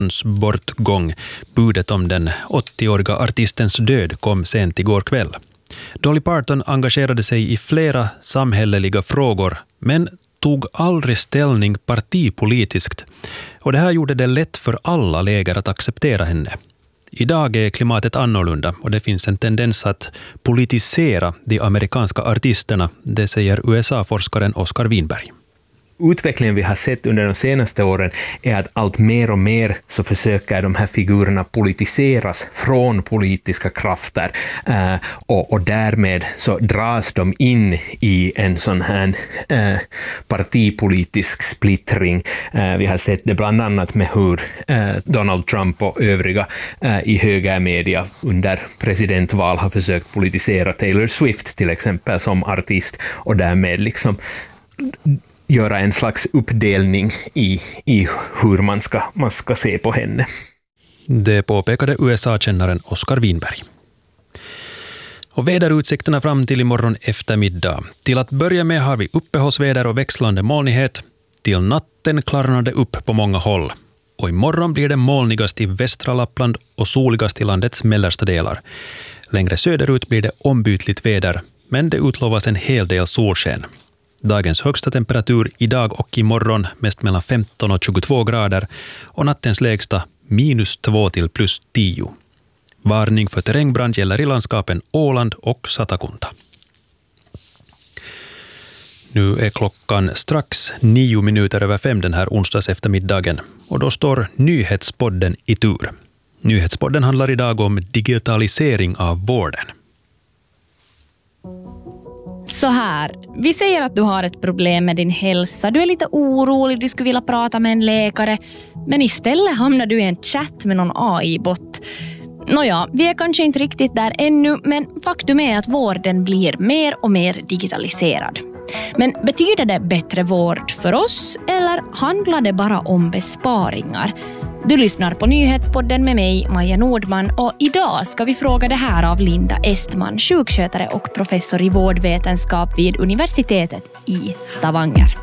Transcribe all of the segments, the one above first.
bortgång. Budet om den 80-åriga artistens död kom sent igår kväll. Dolly Parton engagerade sig i flera samhälleliga frågor, men tog aldrig ställning partipolitiskt. Och det här gjorde det lätt för alla läger att acceptera henne. Idag är klimatet annorlunda och det finns en tendens att politisera de amerikanska artisterna, det säger USA-forskaren Oskar Winberg. Utvecklingen vi har sett under de senaste åren är att allt mer och mer så försöker de här figurerna politiseras från politiska krafter och därmed så dras de in i en sån här partipolitisk splittring. Vi har sett det bland annat med hur Donald Trump och övriga i högermedia under presidentval har försökt politisera Taylor Swift till exempel som artist och därmed liksom göra en slags uppdelning i hur man ska se på henne. Det påpekade USA-kännaren Oskar Winberg. Och väderutsikterna fram till imorgon eftermiddag. Till att börja med har vi uppehållsväder och växlande molnighet. Till natten klarnar det upp på många håll. Och imorgon blir det molnigast i västra Lappland och soligast i landets mellersta delar. Längre söderut blir det ombytligt väder, men det utlovas en hel del solsken. Dagens högsta temperatur idag och imorgon mest mellan 15 och 22 grader och nattens lägsta -2 till +10. Varning för terrängbrand gäller i landskapen Åland och Satakunta. Nu är klockan strax 5:09 den här onsdags eftermiddagen och då står Nyhetspodden i tur. Nyhetspodden handlar idag om digitalisering av vården. Så här, vi säger att du har ett problem med din hälsa. Du är lite orolig, du skulle vilja prata med en läkare. Men istället hamnar du i en chatt med någon AI-bot. Nåja, vi är kanske inte riktigt där ännu, men faktum är att vården blir mer och mer digitaliserad. Men betyder det bättre vård för oss eller handlar det bara om besparingar? Du lyssnar på Nyhetspodden med mig, Maja Nordman, och idag ska vi fråga det här av Linda Estman, sjukskötare och professor i vårdvetenskap vid universitetet i Stavanger.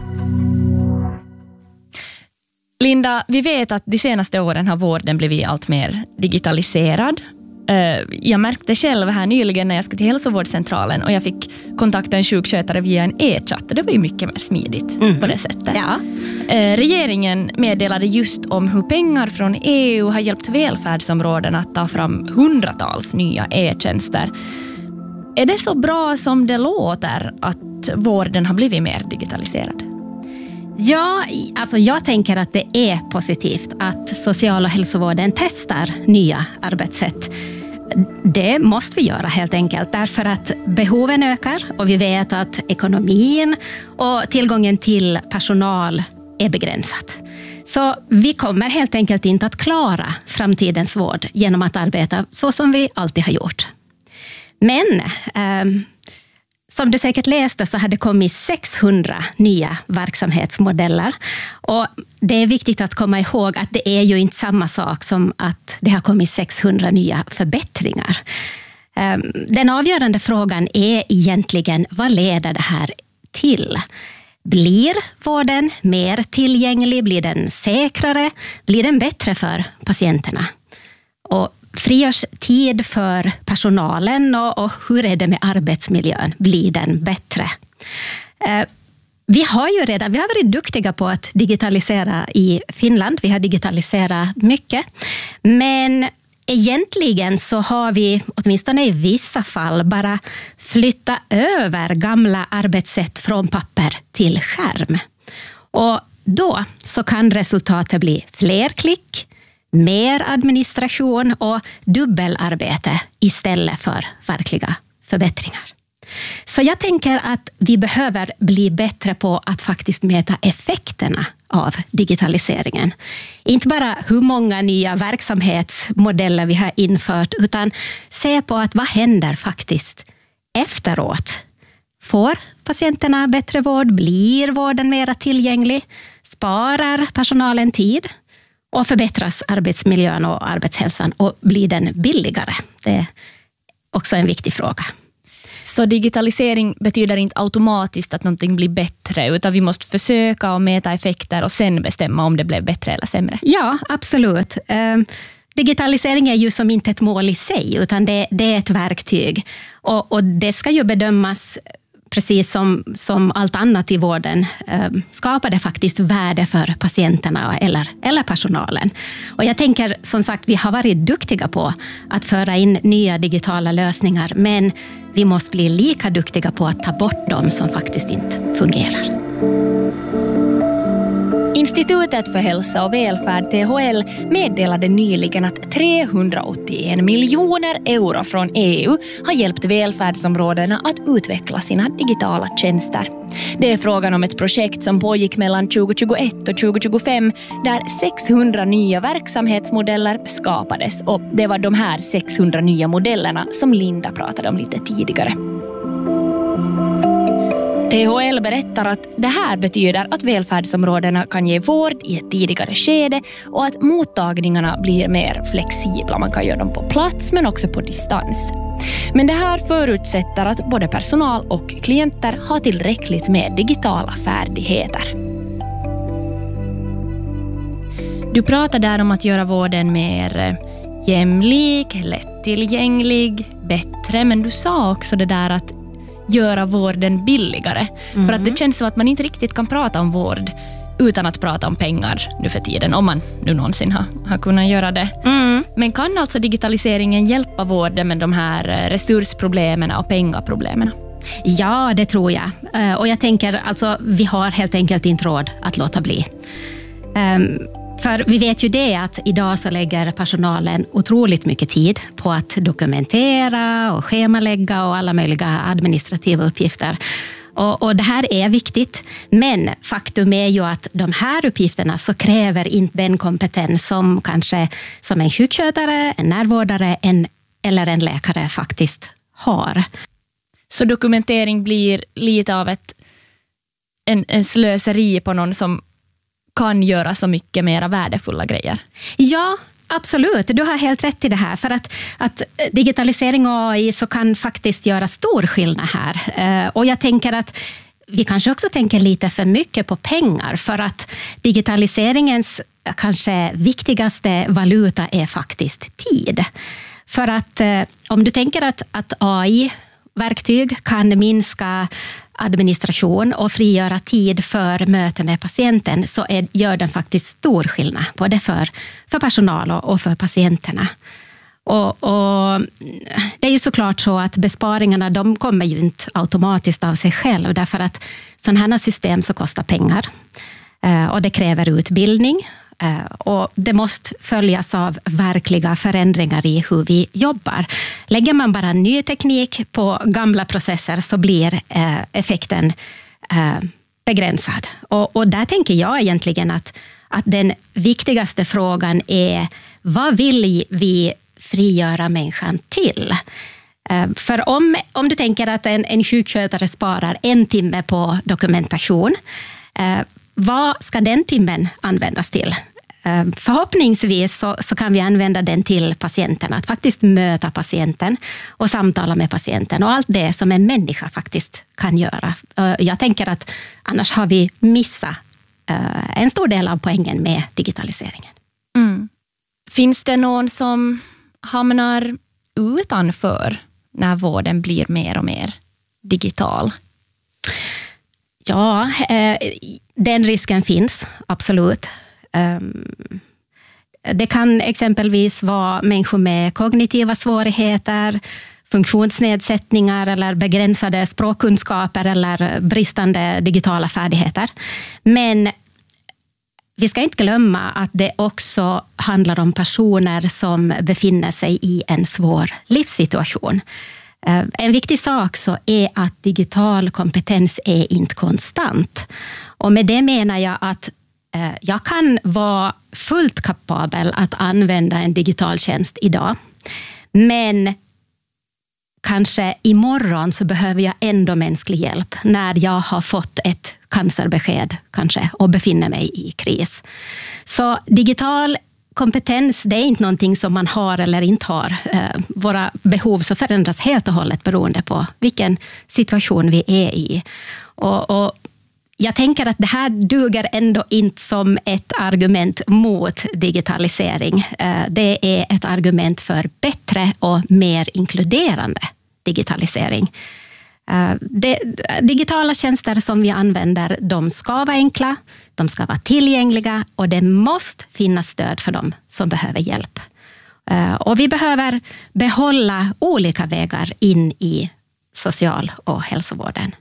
Linda, vi vet att de senaste åren har vården blivit allt mer digitaliserad. Jag märkte själv här nyligen när jag skulle till hälsovårdscentralen och jag fick kontakta en sjukskötare via en e-chatt. Det var ju mycket mer smidigt på det sättet. Ja. Regeringen meddelade just om hur pengar från EU har hjälpt välfärdsområden att ta fram hundratals nya e-tjänster. Är det så bra som det låter att vården har blivit mer digitaliserad? Ja, alltså jag tänker att det är positivt att social- och hälsovården testar nya arbetssätt. Det måste vi göra helt enkelt därför att behoven ökar och vi vet att ekonomin och tillgången till personal är begränsat. Så vi kommer helt enkelt inte att klara framtidens vård genom att arbeta så som vi alltid har gjort. Men som du säkert läste så har det kommit 600 nya verksamhetsmodeller. Och det är viktigt att komma ihåg att det är ju inte samma sak som att det har kommit 600 nya förbättringar. Den avgörande frågan är egentligen vad leder det här till? Blir vården mer tillgänglig? Blir den säkrare? Blir den bättre för patienterna? Och frigörs tid för personalen och hur är det med arbetsmiljön? Blir den bättre? Vi har varit duktiga på att digitalisera i Finland. Vi har digitaliserat mycket. Men egentligen så har vi, åtminstone i vissa fall, bara flyttat över gamla arbetssätt från papper till skärm. Och då så kan resultatet bli fler klick, mer administration och dubbelarbete istället för verkliga förbättringar. Så jag tänker att vi behöver bli bättre på att faktiskt mäta effekterna av digitaliseringen. Inte bara hur många nya verksamhetsmodeller vi har infört utan se på att vad händer faktiskt efteråt. Får patienterna bättre vård? Blir vården mer tillgänglig? Sparar personalen tid? Och förbättras arbetsmiljön och arbetshälsan och blir den billigare? Det är också en viktig fråga. Så digitalisering betyder inte automatiskt att någonting blir bättre, utan vi måste försöka och mäta effekter och sen bestämma om det blev bättre eller sämre. Ja, absolut. Digitalisering är ju som inte ett mål i sig, utan det är ett verktyg. Och det ska ju bedömas precis som allt annat i vården. Skapar det faktiskt värde för patienterna eller personalen? Och jag tänker, som sagt, vi har varit duktiga på att föra in nya digitala lösningar, men vi måste bli lika duktiga på att ta bort dem som faktiskt inte fungerar. Institutet för hälsa och välfärd, THL, meddelade nyligen att 381 miljoner euro från EU har hjälpt välfärdsområdena att utveckla sina digitala tjänster. Det är frågan om ett projekt som pågick mellan 2021 och 2025 där 600 nya verksamhetsmodeller skapades, och det var de här 600 nya modellerna som Linda pratade om lite tidigare. THL berättar att det här betyder att välfärdsområdena kan ge vård i ett tidigare skede och att mottagningarna blir mer flexibla. Man kan göra dem på plats men också på distans. Men det här förutsätter att både personal och klienter har tillräckligt med digitala färdigheter. Du pratar där om att göra vården mer jämlik, lättillgänglig, bättre, men du sa också det där att göra vården billigare. För att det känns som att man inte riktigt kan prata om vård utan att prata om pengar nu för tiden, om man nu någonsin har kunnat göra det. Men kan alltså digitaliseringen hjälpa vården med de här resursproblemen och pengaproblemen? Ja, det tror jag. Och jag tänker, alltså, vi har helt enkelt inte råd att låta bli. För vi vet ju det att idag så lägger personalen otroligt mycket tid på att dokumentera och schemalägga och alla möjliga administrativa uppgifter. Och det här är viktigt, men faktum är ju att de här uppgifterna så kräver inte den kompetens som kanske som en sjukskötare, en närvårdare eller en läkare faktiskt har. Så dokumentering blir lite av en slöseri på någon som kan göra så mycket mera värdefulla grejer? Ja, absolut. Du har helt rätt i det här. För att digitalisering och AI så kan faktiskt göra stor skillnad här. Och jag tänker att vi kanske också tänker lite för mycket på pengar. För att digitaliseringens kanske viktigaste valuta är faktiskt tid. För att om du tänker att AI-verktyg kan minska administration och frigöra tid för möten med patienten, så gör den faktiskt stor skillnad både för personal och för patienterna. Och det är ju såklart så att besparingarna, de kommer ju inte automatiskt av sig själv, därför att sådana här system så kostar pengar och det kräver utbildning. Och det måste följas av verkliga förändringar i hur vi jobbar. Lägger man bara ny teknik på gamla processer så blir effekten begränsad. Och där tänker jag egentligen att den viktigaste frågan är: vad vill vi frigöra människan till? För om du tänker att en sjukskötare sparar 1 timme på dokumentation, vad ska den timmen användas till? Förhoppningsvis så kan vi använda den till patienten, att faktiskt möta patienten och samtala med patienten och allt det som en människa faktiskt kan göra. Jag tänker att annars har vi missat en stor del av poängen med digitaliseringen. Finns det någon som hamnar utanför när vården blir mer och mer digital? Ja, den risken finns, absolut. Det kan exempelvis vara människor med kognitiva svårigheter, funktionsnedsättningar eller begränsade språkkunskaper eller bristande digitala färdigheter. Men vi ska inte glömma att det också handlar om personer som befinner sig i en svår livssituation. En viktig sak så är att digital kompetens är inte konstant. Och med det menar jag att jag kan vara fullt kapabel att använda en digital tjänst idag. Men kanske imorgon så behöver jag ändå mänsklig hjälp när jag har fått ett cancerbesked kanske och befinner mig i kris. Så digital kompetens, det är inte någonting som man har eller inte har. Våra behov så förändras helt och hållet beroende på vilken situation vi är i. Och jag tänker att det här duger ändå inte som ett argument mot digitalisering. Det är ett argument för bättre och mer inkluderande digitalisering. Digitala tjänster som vi använder, de ska vara enkla, de ska vara tillgängliga och det måste finnas stöd för dem som behöver hjälp. Och vi behöver behålla olika vägar in i social- och hälsovården.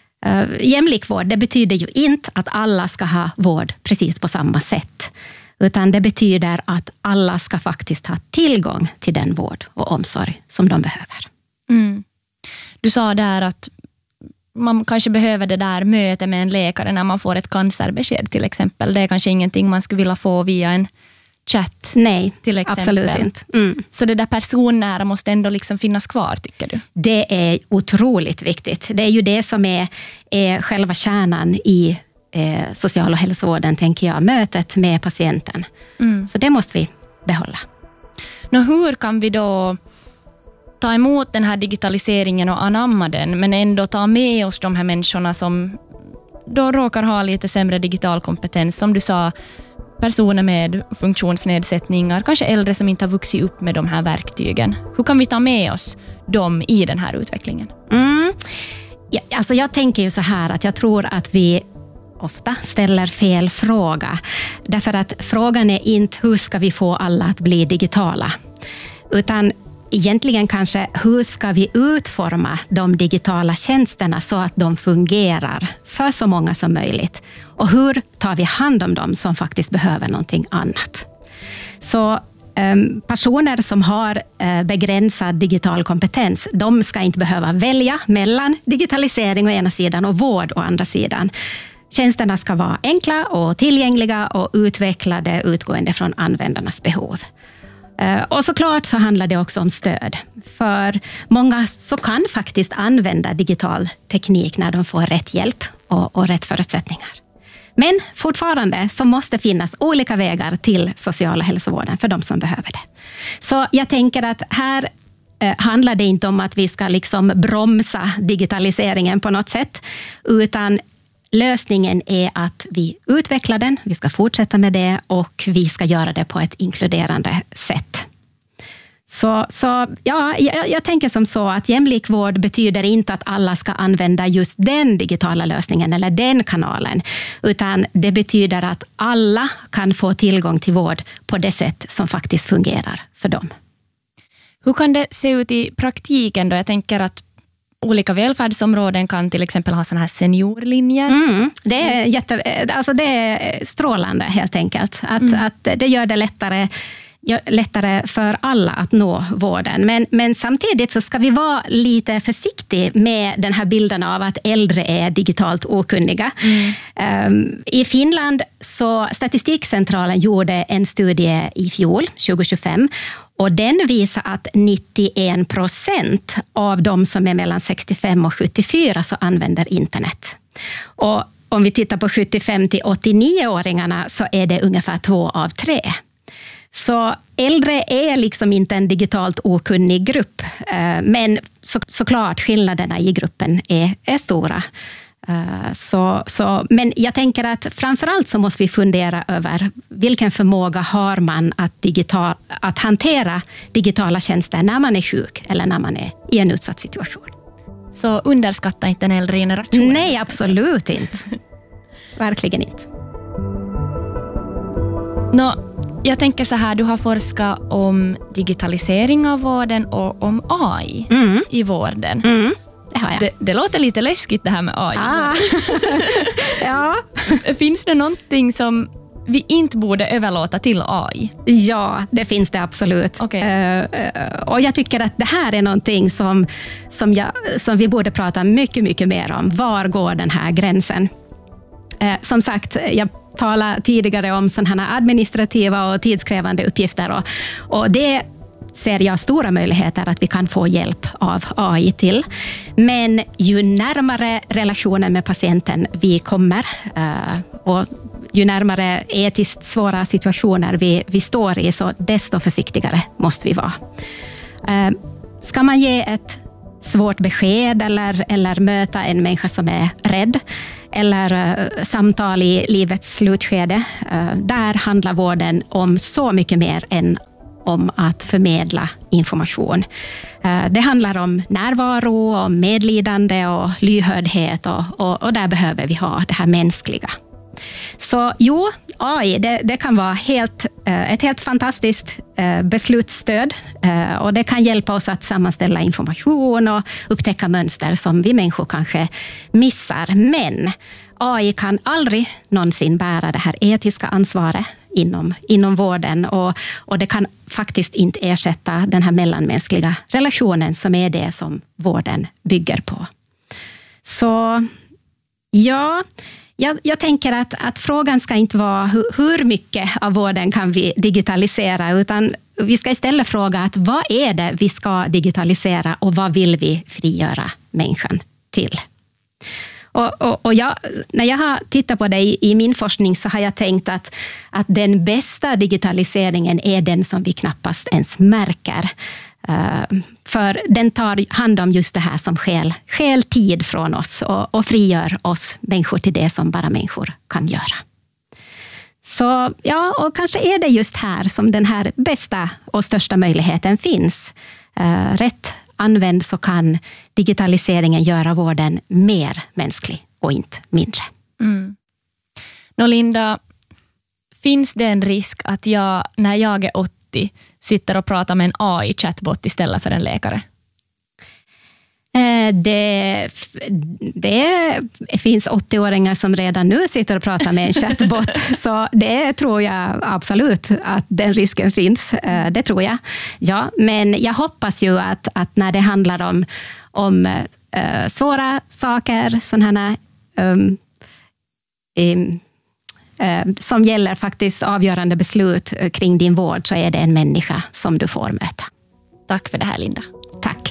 Jämlik vård, det betyder ju inte att alla ska ha vård precis på samma sätt, utan det betyder att alla ska faktiskt ha tillgång till den vård och omsorg som de behöver. Mm. Du sa där att man kanske behöver det där mötet med en läkare när man får ett cancerbesked till exempel. Det är kanske ingenting man skulle vilja få via en chatt. Nej, till exempel. Absolut inte. Mm. Så det där personnära måste ändå liksom finnas kvar, tycker du? Det är otroligt viktigt. Det är ju det som är själva kärnan i social- och hälsovården, tänker jag. Mötet med patienten. Mm. Så det måste vi behålla. Hur kan vi då ta emot den här digitaliseringen och anamma den, men ändå ta med oss de här människorna som då råkar ha lite sämre digital kompetens, som du sa, personer med funktionsnedsättningar, kanske äldre som inte har vuxit upp med de här verktygen. Hur kan vi ta med oss dem i den här utvecklingen? Ja, alltså jag tänker ju så här att jag tror att vi ofta ställer fel fråga. Därför att frågan är inte hur ska vi få alla att bli digitala, utan egentligen kanske hur ska vi utforma de digitala tjänsterna så att de fungerar för så många som möjligt. Och hur tar vi hand om dem som faktiskt behöver någonting annat. Så personer som har begränsad digital kompetens, de ska inte behöva välja mellan digitalisering å ena sidan och vård å andra sidan. Tjänsterna ska vara enkla och tillgängliga och utvecklade utgående från användarnas behov. Och såklart så handlar det också om stöd. För många så kan faktiskt använda digital teknik när de får rätt hjälp och rätt förutsättningar. Men fortfarande så måste finnas olika vägar till sociala hälsovården för de som behöver det. Så jag tänker att här handlar det inte om att vi ska liksom bromsa digitaliseringen på något sätt, utan lösningen är att vi utvecklar den, vi ska fortsätta med det och vi ska göra det på ett inkluderande sätt. Så ja, jag tänker som så att jämlik vård betyder inte att alla ska använda just den digitala lösningen eller den kanalen, utan det betyder att alla kan få tillgång till vård på det sätt som faktiskt fungerar för dem. Hur kan det se ut i praktiken då? Jag tänker att olika välfärdsområden kan till exempel ha såna här seniorlinjer. Det är det är strålande helt enkelt. Att det gör det lättare för alla att nå vården. Men samtidigt så ska vi vara lite försiktiga med den här bilden av att äldre är digitalt okunniga. I Finland så Statistikcentralen gjorde en studie i fjol, 2025, och den visar att 91% av de som är mellan 65 och 74 så använder internet. Och om vi tittar på 75 till 89-åringarna så är det ungefär 2 av 3. Så äldre är liksom inte en digitalt okunnig grupp, men såklart skillnaderna i gruppen är stora. Men jag tänker att framförallt så måste vi fundera över vilken förmåga har man att hantera digitala tjänster när man är sjuk eller när man är i en utsatt situation. Så underskatta inte den äldre generationen? Nej, absolut inte. Verkligen inte. Jag tänker så här, du har forskat om digitalisering av vården och om AI i vården. Det har jag. Det låter lite läskigt det här med AI. Ja. Finns det någonting som vi inte borde överlåta till AI? Ja, det finns det absolut. Okay. Och jag tycker att det här är någonting som vi borde prata mycket, mycket mer om. Var går den här gränsen? Som sagt, jag talade tidigare om sådana här administrativa och tidskrävande uppgifter och det ser jag stora möjligheter att vi kan få hjälp av AI till. Men ju närmare relationen med patienten vi kommer och ju närmare etiskt svåra situationer vi står i, så desto försiktigare måste vi vara. Ska man ge ett svårt besked eller möta en människa som är rädd, eller samtal i livets slutskede, där handlar vården om så mycket mer än om att förmedla information. Det handlar om närvaro, om medlidande och lyhördhet, och där behöver vi ha det här mänskliga. Så jo, AI, det kan vara ett helt fantastiskt beslutsstöd, och det kan hjälpa oss att sammanställa information och upptäcka mönster som vi människor kanske missar. Men AI kan aldrig någonsin bära det här etiska ansvaret inom vården, och det kan faktiskt inte ersätta den här mellanmänskliga relationen som är det som vården bygger på. Så ja, jag tänker att frågan ska inte vara hur mycket av vården kan vi digitalisera, utan vi ska istället fråga att vad är det vi ska digitalisera och vad vill vi frigöra människan till? Och när jag har tittat på det i min forskning, så har jag tänkt att den bästa digitaliseringen är den som vi knappast ens märker. För den tar hand om just det här som stjäl tid från oss och frigör oss människor till det som bara människor kan göra. Så ja, och kanske är det just här som den här bästa och största möjligheten finns. Rätt använd så kan digitaliseringen göra vården mer mänsklig och inte mindre. Linda, finns det en risk att jag, när jag är 80, sitter och pratar med en AI-chatbot istället för en läkare? Det finns 80-åringar som redan nu sitter och pratar med en chatbot, så det tror jag absolut att den risken finns. Det tror jag. Ja, men jag hoppas ju att när det handlar om svåra saker, sådana som gäller faktiskt avgörande beslut kring din vård, så är det en människa som du får möta. Tack för det här, Linda. Tack.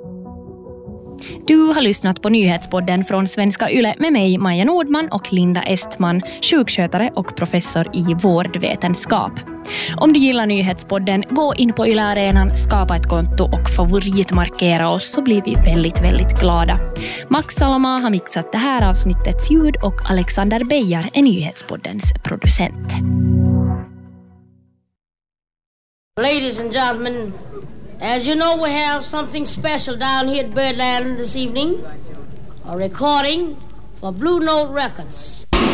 Du har lyssnat på nyhetspodden från Svenska Yle med mig, Maja Nordman, och Linda Estman, sjukskötare och professor i vårdvetenskap. Om du gillar nyhetspodden, gå in på Yle Arenan, skapa ett konto och favoritmarkera oss, så blir vi väldigt, väldigt glada. Max Saloma har mixat det här avsnittets ljud, och Alexander Beijar är nyhetspoddens producent. Ladies and gentlemen, as you know, we have something special down here at Birdland this evening. A recording for Blue Note Records.